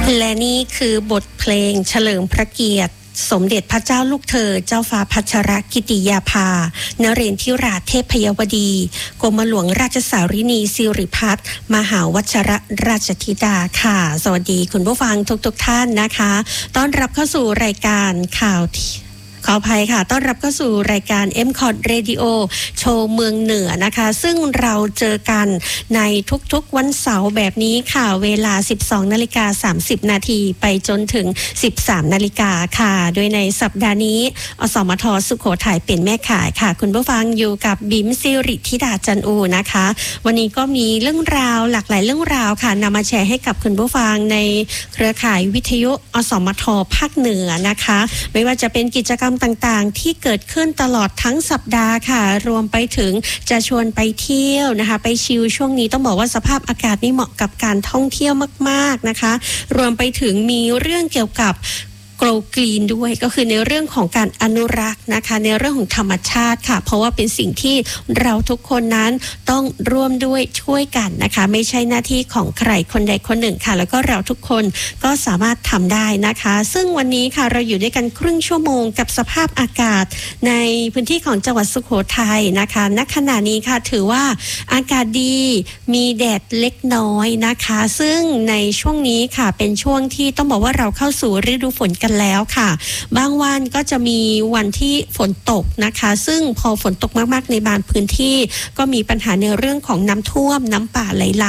และนี่คือบทเพลงเฉลิมพระเกียรติสมเด็จพระเจ้าลูกเธอเจ้าฟ้าพัชรกิติยาภานเรนทิราเทพยวดีกรมหลวงราชสารินีสิริพัฒน์มหาวัชรราชธิดาค่ะสวัสดีคุณผู้ฟังทุกท่านนะคะต้อนรับเข้าสู่รายการข่าวขออภัยค่ะต้อนรับเข้าสู่รายการ MCOT Radio โชว์เมืองเหนือนะคะซึ่งเราเจอกันในทุกๆวันเสาร์แบบนี้ค่ะเวลา 12:30 นาทีไปจนถึง 13 นาฬิกาค่ะโดยในสัปดาห์นี้อสมทสุโขทัยเป็นแม่ขายค่ะคุณผู้ฟังอยู่กับบิ๋มสิริธิดาจันอูนะคะวันนี้ก็มีเรื่องราวหลากหลายเรื่องราวค่ะนำมาแชร์ให้กับคุณผู้ฟังในเครือข่ายวิทยุอสมทภาคเหนือนะคะไม่ว่าจะเป็นกิจกรรมต่างๆที่เกิดขึ้นตลอดทั้งสัปดาห์ค่ะรวมไปถึงจะชวนไปเที่ยวนะคะไปชิลช่วงนี้ต้องบอกว่าสภาพอากาศนี่เหมาะกับการท่องเที่ยวมากๆนะคะรวมไปถึงมีเรื่องเกี่ยวกับโกลกรีนด้วยก็คือในเรื่องของการอนุรักษ์นะคะในเรื่องของธรรมชาติค่ะเพราะว่าเป็นสิ่งที่เราทุกคนนั้นต้องร่วมด้วยช่วยกันนะคะไม่ใช่หน้าที่ของใครคนใดคนหนึ่งค่ะแล้วก็เราทุกคนก็สามารถทำได้นะคะซึ่งวันนี้ค่ะเราอยู่ด้วยกันครึ่งชั่วโมงกับสภาพอากาศในพื้นที่ของจังหวัดสุโขทัยนะคะณขณะนี้ค่ะถือว่าอากาศดีมีแดดเล็กน้อยนะคะซึ่งในช่วงนี้ค่ะเป็นช่วงที่ต้องบอกว่าเราเข้าสู่ฤดูฝนกันแล้วค่ะบางวันก็จะมีวันที่ฝนตกนะคะซึ่งพอฝนตกมากๆในบางพื้นที่ก็มีปัญหาในเรื่องของน้ำท่วมน้ำป่าไหลหลาก